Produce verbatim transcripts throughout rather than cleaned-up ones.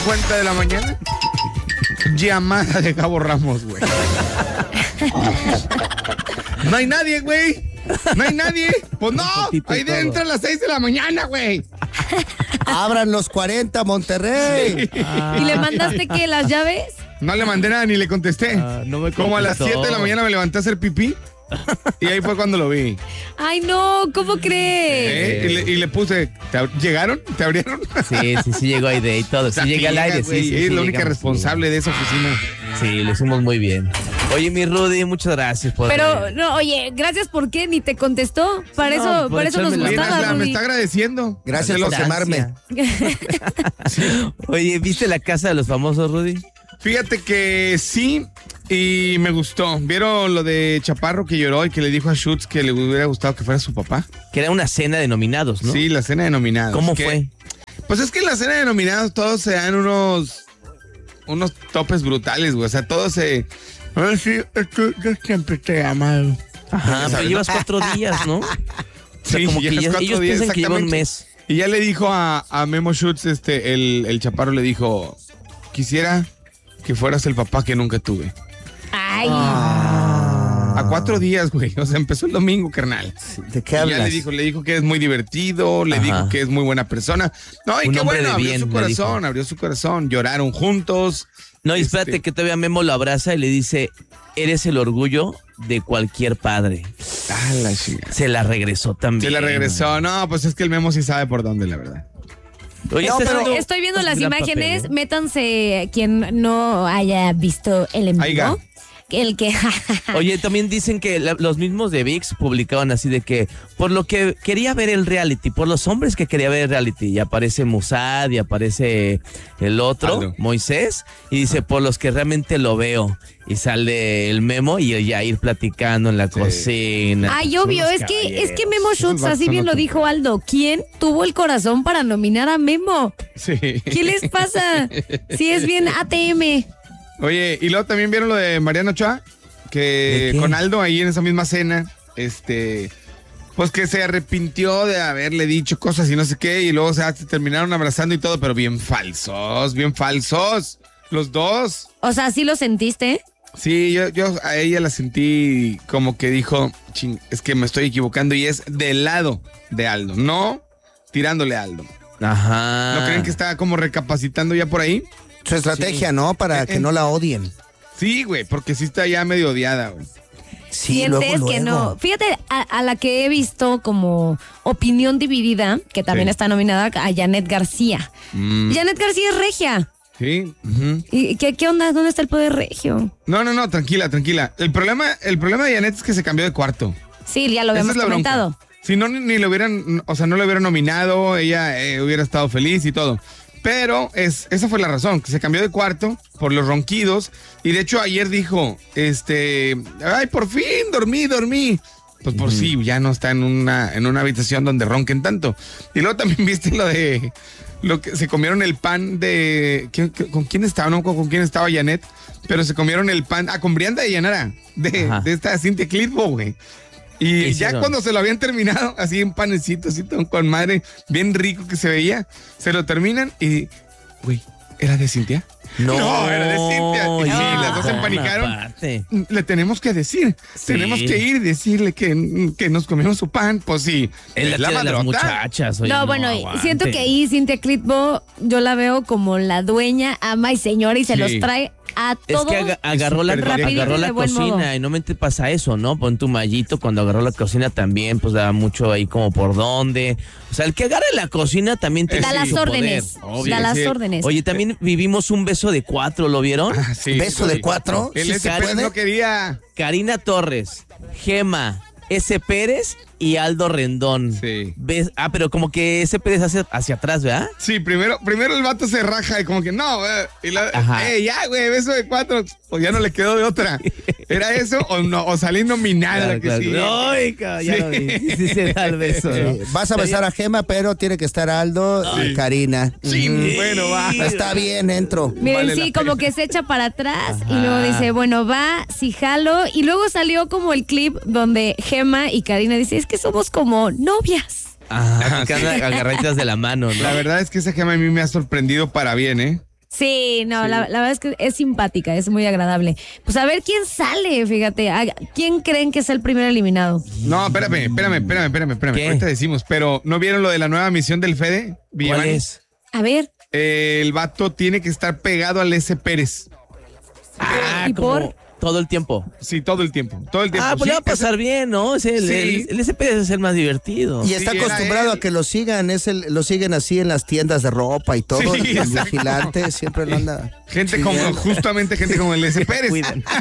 Cuenta de la mañana. Llamada de Gabo Ramos, güey. No hay nadie, güey. No hay nadie. Pues no. Ahí entra a las seis de la mañana, güey. Abran los cuarenta, Monterrey. Sí. Ah. ¿Y le mandaste qué, las llaves? No le mandé nada ni le contesté. Uh, no me Como a las siete de la mañana me levanté a hacer pipí. Y ahí fue cuando lo vi. Ay, no, ¿cómo crees? ¿Eh? Y, le, y le puse, ¿te ¿llegaron? ¿Te abrieron? Sí, sí, sí llegó ahí de y todo. Sí, o sea, llegué al aire, güey, sí, sí. Es sí, la única responsable sí. de esa oficina. Sí, lo hicimos muy bien. Oye, mi Rudy, muchas gracias por... Pero, no, oye, gracias, ¿por qué? Ni te contestó. Para no, eso, para eso nos gustaba, la, Me está agradeciendo. Gracias por quemarme. Sí. Oye, ¿viste La Casa de los Famosos, Rudy? Fíjate que sí, y me gustó. ¿Vieron lo de Chaparro que lloró y que le dijo a Schutz que le hubiera gustado que fuera su papá? Que era una cena de nominados, ¿no? Sí, la cena de nominados. ¿Cómo que, fue? Pues es que en la cena de nominados todos se dan unos, unos topes brutales, güey. O sea, todos se... Ay, sí, esto, yo siempre te he amado. Ajá, pero llevas cuatro días, ¿no? O sea, sí, como que ya, ellos días, piensan que lleva un mes. Y ya le dijo a, a Memo Schutz, este, el, el Chaparro le dijo, quisiera que fueras el papá que nunca tuve. Ay. Ah, a cuatro días, güey. O sea, empezó el domingo, carnal. ¿De qué hablas? Y ya le dijo, le dijo que es muy divertido, le Ajá. dijo que es muy buena persona. No, y un qué bueno, bien, abrió su corazón, abrió su corazón. Lloraron juntos. No, y espérate este... que todavía Memo lo abraza y le dice, eres el orgullo de cualquier padre. Ah, la chica. Se la regresó también. Se la regresó. No, pues es que el Memo sí sabe por dónde, la verdad. Oye, no, pero estoy viendo las imágenes, papel, ¿no? Métanse quien no haya visto el en vivo. El que... Oye, también dicen que la, los mismos de V I X publicaban así de que por lo que quería ver el reality, por los hombres que quería ver el reality, y aparece Musad y aparece el otro, Aldo. Moisés, y dice por los que realmente lo veo, y sale el Memo y el Yair platicando en la sí. cocina. Ay, obvio, es que, es que Memo Schutz, así bien lo dijo Aldo, ¿quién tuvo el corazón para nominar a Memo? Sí. ¿Qué les pasa? Si es bien A T M. Oye, y luego también vieron lo de Mariano Ochoa, que con Aldo ahí en esa misma cena, este, pues que se arrepintió de haberle dicho cosas y no sé qué, y luego o sea, se terminaron abrazando y todo, pero bien falsos, bien falsos, los dos. O sea, ¿sí lo sentiste? Sí, yo, yo a ella la sentí como que dijo, ching, es que me estoy equivocando y es del lado de Aldo, no tirándole a Aldo. Ajá. ¿No creen que está como recapacitando ya por ahí? Su estrategia, sí. ¿no? Para eh, que no la odien. Sí, güey, porque sí está ya medio odiada, güey. Sí, sientes luego, que luego. No. Fíjate, a, a la que he visto como opinión dividida, que también sí. está nominada, a Janet García. Mm. Janet García es regia. Sí. Uh-huh. ¿Y qué, qué onda? ¿Dónde está el poder regio? No, no, no, tranquila, tranquila. El problema, el problema de Janet es que se cambió de cuarto. Sí, ya lo habíamos comentado. Si no, ni, ni lo hubieran, o sea, no lo hubieran nominado, ella eh, hubiera estado feliz y todo. Pero es, esa fue la razón, que se cambió de cuarto por los ronquidos. Y de hecho ayer dijo, este, ay, por fin, dormí, dormí. Pues por mm. sí, ya no está en una, en una habitación donde ronquen tanto. Y luego también viste lo de, lo que se comieron el pan de, ¿quién, ¿con quién estaba? No, con, con quién estaba Janet, pero se comieron el pan, ah, con Brianda de Llanara, de, de esta Cintia Clitbo, güey. Y ya cuando se lo habían terminado, así un panecito, así con madre, bien rico que se veía, se lo terminan y, güey, ¿era de Cintia? No, no era de Cintia. Y sí, no, las dos se empanicaron. Aparte. Le tenemos que decir, sí. tenemos que ir y decirle que, que nos comimos su pan, pues sí. Es la, la de las muchachas. Oye, no, no, bueno, aguante. Siento que ahí Cintia Clitbo, yo la veo como la dueña, ama y señora y se sí. los trae a todos. Es que ag agarró la, agarró la cocina modo. Y no me pasa eso, ¿no? Pon tu mallito, cuando agarró la cocina también, pues daba mucho ahí como por dónde. O sea, el que agarre la cocina también te da las órdenes. Da las sí. órdenes. Oye, también vivimos un beso de cuatro, ¿lo vieron? Ah, sí, ¿Beso sí, de cuatro? Él ¿Sí ese no quería. Karina Torres, Gema, S. Pérez y Aldo Rendón. Sí. ¿Ves? Ah, pero como que ese Pérez hacia, hacia atrás, ¿verdad? Sí, primero, primero el vato se raja y como que no, eh, y la, eh, ya, güey, beso de cuatro, pues ya no le quedó de otra. ¿Era eso o no? O salir nominada? Claro, claro. Sí. No, hija, ya sí. lo vi. Sí se da el beso. ¿No? Sí. Vas a besar a Gema, pero tiene que estar Aldo sí. y Karina. Sí, mm. bueno, va. Está bien, entro. Miren, vale sí, como que se echa para atrás. Ajá. Y luego dice, bueno, va, sí jalo. Y luego salió como el clip donde Gema y Karina dicen, es que somos como novias. Ajá, que andan agarraditas de la mano, ¿no? La verdad es que esa Gema a mí me ha sorprendido para bien, ¿eh? Sí, no, sí. La, la verdad es que es simpática, es muy agradable. Pues a ver quién sale, fíjate. ¿Quién creen que es el primer eliminado? No, espérame, espérame, espérame, espérame, espérame. ¿Qué? Ahorita decimos, pero ¿no vieron lo de la nueva misión del Fede? ¿Cuál es? A ver. Eh, el vato tiene que estar pegado al S. Pérez. Ah, ¿y como por? Todo el tiempo. Sí, todo el tiempo. Todo el tiempo. Ah, pues sí, le va a pasar ese... bien, ¿no? Es el, sí. el, el S P es el más divertido. Y está sí, acostumbrado a que lo sigan, es el, lo siguen así en las tiendas de ropa y todo. Sí, el exacto. vigilante siempre lo anda. Gente siguiendo. como, justamente gente como el S. Pérez.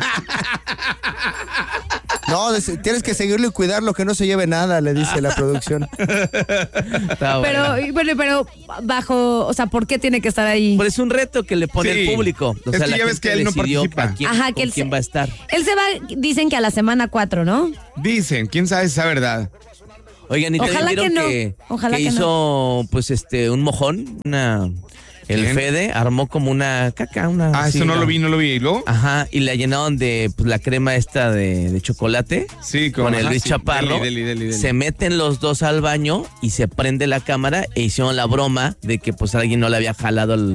No, tienes que seguirlo y cuidarlo, que no se lleve nada, le dice la producción. Está pero, bueno, pero bajo, o sea, ¿por qué tiene que estar ahí? Pues es un reto que le pone sí. el público. O es sea, que la ya ves que él no participa. Quién, Ajá, que él quién se, va a estar. Él se va, dicen que a la semana cuatro, ¿no? Dicen, quién sabe si es verdad. Oigan, y Ojalá vieron que no. que, Ojalá que, que hizo, no. pues, este, un mojón, una... El ¿Quién? Fede armó como una caca, una... Ah, sí, eso no ¿no? lo vi, no lo vi. ¿Y luego? Ajá, y la llenaron de pues, la crema esta de, de chocolate. Sí, con, con el ajá, Luis sí. Chaparro. Deli, deli, deli, deli. Se meten los dos al baño y se prende la cámara e hicieron la broma de que pues alguien no le había jalado el